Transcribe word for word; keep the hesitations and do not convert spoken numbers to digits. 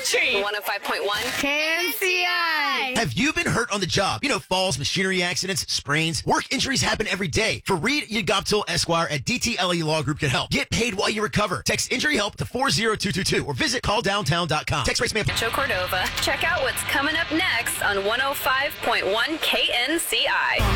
country. one oh five point one K N C I. Have you been hurt on the job? You know, falls, machinery accidents, sprains. Work injuries happen every day. Fareed Yagoptil Esquire at D T L E Law Group can help. Get paid while you recover. Text injury help to four zero two two two or visit call downtown dot com. Text rates may apply. Joe Cordova. Check out what's coming up next on one oh five point one K N C I.